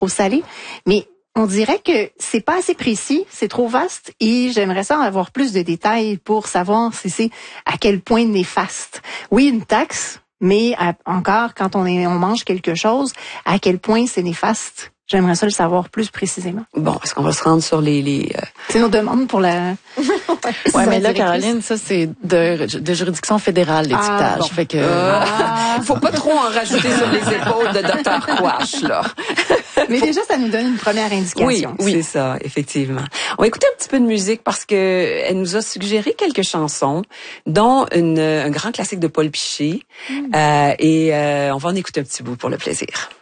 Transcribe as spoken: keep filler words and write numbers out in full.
au salé, mais on dirait que c'est pas assez précis, c'est trop vaste et j'aimerais ça avoir plus de détails pour savoir si c'est à quel point néfaste. Oui, une taxe, mais à, encore quand on est on mange quelque chose, à quel point c'est néfaste. J'aimerais ça le savoir plus précisément. Bon, est-ce qu'on va se rendre sur les... les euh... C'est nos demandes pour la... ouais, mais là, Caroline, ça, c'est de, de juridiction fédérale, l'étiquetage. Ah, bon. Fait que... Ah, faut pas trop en rajouter sur les épaules de docteur Quash, là. Mais déjà, ça nous donne une première indication. Oui, oui, c'est ça, effectivement. On va écouter un petit peu de musique parce que elle nous a suggéré quelques chansons, dont une, un grand classique de Paul Piché. Mm. Euh, et euh, on va en écouter un petit bout pour le plaisir.